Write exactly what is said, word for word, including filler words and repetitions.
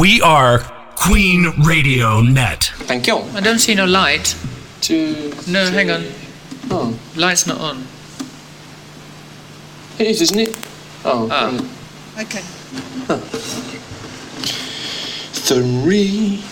We are Queen Radio Net. Thank you. I don't see no light. Two. No, three. hang on. Oh, Light's not on. it is, isn't it? Oh. Ah. right. Okay. Three.